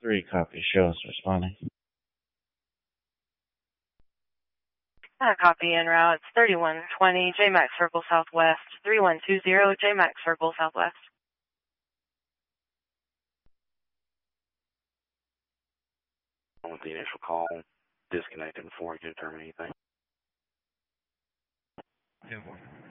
3, copy. Show us responding. Copy en route. It's 3120 JMAX Circle Southwest, 3120 JMAX Circle Southwest. With the initial call, disconnected before we could determine anything. Yeah.